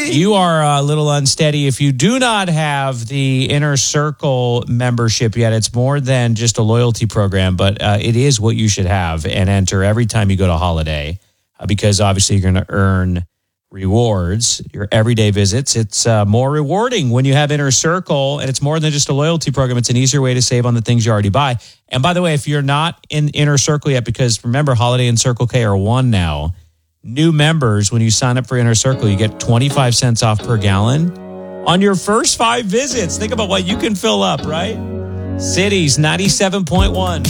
You are a little unsteady. If you do not have the Inner Circle membership yet, it's more than just a loyalty program, but it is what you should have and enter every time you go to Holiday because obviously you're going to earn rewards, your everyday visits. It's more rewarding when you have Inner Circle, and it's more than just a loyalty program. It's an easier way to save on the things you already buy. And by the way, if you're not in Inner Circle yet, because remember, Holiday and Circle K are one now, new members, when you sign up for Inner Circle, you get 25 cents off per gallon on your first 5 visits. Think about what you can fill up, right? Cities 97.1.